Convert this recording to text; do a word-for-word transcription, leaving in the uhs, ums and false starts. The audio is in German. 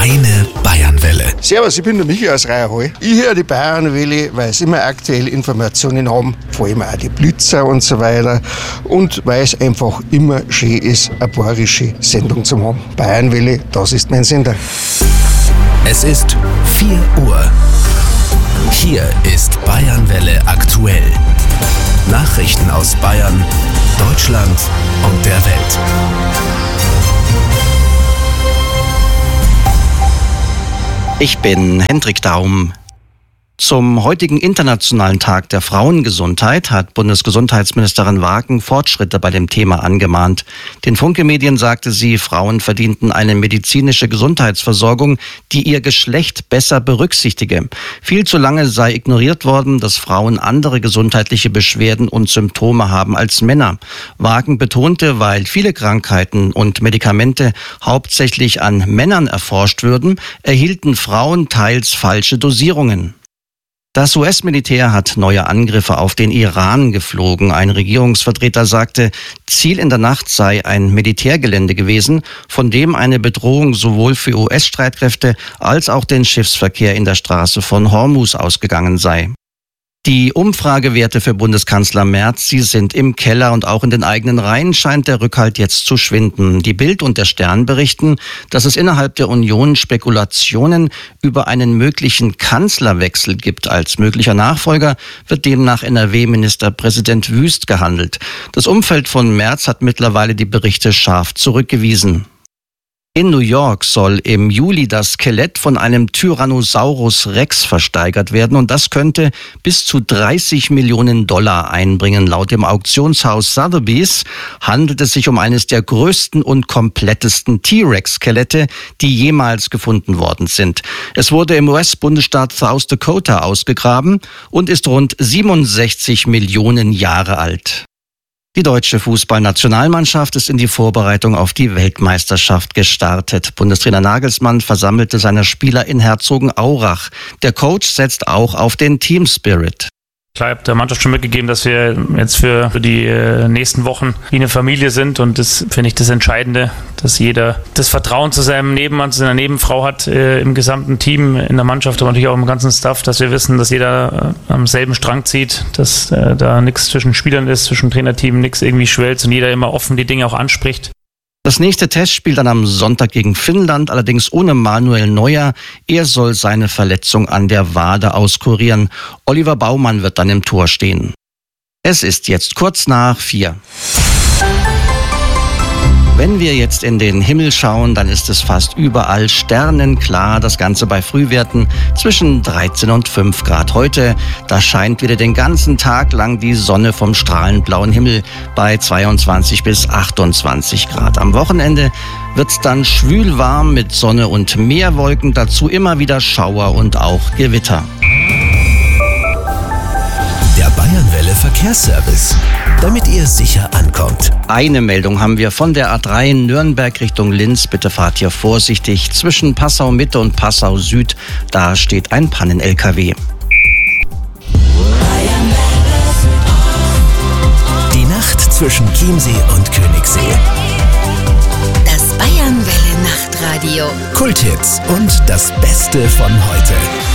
Deine Bayernwelle. Servus, ich bin der Michi aus Reierhall. Ich höre die Bayernwelle, weil es immer aktuelle Informationen haben, vor allem auch die Blitzer und so weiter. Und weil es einfach immer schön ist, eine bayerische Sendung zu haben. Bayernwelle, das ist mein Sender. Es ist vier Uhr. Hier ist Bayernwelle aktuell. Nachrichten aus Bayern, Deutschland und der Welt. Ich bin Hendrik Daum. Zum heutigen Internationalen Tag der Frauengesundheit hat Bundesgesundheitsministerin Wagen Fortschritte bei dem Thema angemahnt. Den Funke-Medien sagte sie, Frauen verdienten eine medizinische Gesundheitsversorgung, die ihr Geschlecht besser berücksichtige. Viel zu lange sei ignoriert worden, dass Frauen andere gesundheitliche Beschwerden und Symptome haben als Männer. Wagen betonte, weil viele Krankheiten und Medikamente hauptsächlich an Männern erforscht würden, erhielten Frauen teils falsche Dosierungen. Das U S-Militär hat neue Angriffe auf den Iran geflogen. Ein Regierungsvertreter sagte, Ziel in der Nacht sei ein Militärgelände gewesen, von dem eine Bedrohung sowohl für U S-Streitkräfte als auch den Schiffsverkehr in der Straße von Hormuz ausgegangen sei. Die Umfragewerte für Bundeskanzler Merz, sie sind im Keller und auch in den eigenen Reihen scheint der Rückhalt jetzt zu schwinden. Die Bild und der Stern berichten, dass es innerhalb der Union Spekulationen über einen möglichen Kanzlerwechsel gibt. Als möglicher Nachfolger wird demnach N R W-Ministerpräsident Wüst gehandelt. Das Umfeld von Merz hat mittlerweile die Berichte scharf zurückgewiesen. In New York soll im Juli das Skelett von einem Tyrannosaurus Rex versteigert werden und das könnte bis zu dreißig Millionen Dollar einbringen. Laut dem Auktionshaus Sotheby's handelt es sich um eines der größten und komplettesten T-Rex-Skelette, die jemals gefunden worden sind. Es wurde im U S-Bundesstaat South Dakota ausgegraben und ist rund siebenundsechzig Millionen Jahre alt. Die deutsche Fußballnationalmannschaft ist in die Vorbereitung auf die Weltmeisterschaft gestartet. Bundestrainer Nagelsmann versammelte seine Spieler in Herzogenaurach. Der Coach setzt auch auf den Team Spirit. Klar, ich habe der Mannschaft schon mitgegeben, dass wir jetzt für die nächsten Wochen wie eine Familie sind und das finde ich das Entscheidende, dass jeder das Vertrauen zu seinem Nebenmann, zu seiner Nebenfrau hat äh, im gesamten Team, in der Mannschaft, aber natürlich auch im ganzen Staff, dass wir wissen, dass jeder äh, am selben Strang zieht, dass äh, da nichts zwischen Spielern ist, zwischen Trainerteam, nichts irgendwie schwelzt und jeder immer offen die Dinge auch anspricht. Das nächste Testspiel dann am Sonntag gegen Finnland, allerdings ohne Manuel Neuer. Er soll seine Verletzung an der Wade auskurieren. Oliver Baumann wird dann im Tor stehen. Es ist jetzt kurz nach vier. Wenn wir jetzt in den Himmel schauen, dann ist es fast überall sternenklar. Das Ganze bei Frühwerten zwischen dreizehn und fünf Grad. Heute, da scheint wieder den ganzen Tag lang die Sonne vom strahlend blauen Himmel bei zweiundzwanzig bis achtundzwanzig Grad. Am Wochenende wird's dann schwül warm mit Sonne und Meerwolken. Dazu immer wieder Schauer und auch Gewitter. Der Bayernwelle Verkehrsservice, damit ihr sicher ankommt. Eine Meldung haben wir von der A drei Nürnberg Richtung Linz. Bitte fahrt hier vorsichtig. Zwischen Passau Mitte und Passau Süd, da steht ein Pannen-L K W. Die Nacht zwischen Chiemsee und Königssee. Das Bayernwelle Nachtradio. Kulthits und das Beste von heute.